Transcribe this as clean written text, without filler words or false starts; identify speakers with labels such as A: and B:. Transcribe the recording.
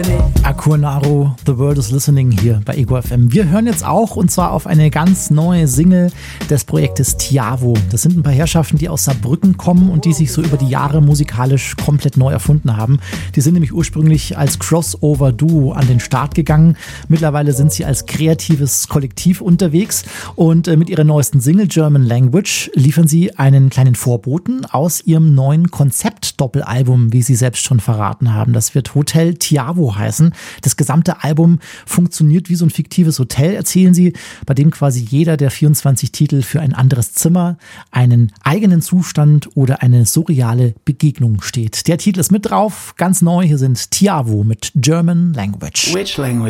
A: Akunaro, The World is Listening hier bei Ego FM. Wir hören jetzt auch, und zwar auf eine ganz neue Single des Projektes Tiavo. Das sind ein paar Herrschaften, die aus Saarbrücken kommen und die sich so über die Jahre musikalisch komplett neu erfunden haben. Die sind nämlich ursprünglich als Crossover-Duo an den Start gegangen. Mittlerweile sind sie als kreatives Kollektiv unterwegs und mit ihrer neuesten Single German Language liefern sie einen kleinen Vorboten aus ihrem neuen Konzept-Doppelalbum, wie sie selbst schon verraten haben. Das wird Hotel Tiavo heißen. Das gesamte Album funktioniert wie so ein fiktives Hotel, erzählen sie, bei dem quasi jeder der 24 Titel für ein anderes Zimmer, einen eigenen Zustand oder eine surreale Begegnung steht. Der Titel ist mit drauf, ganz neu. Hier sind Tiavo mit German Language.
B: Which language?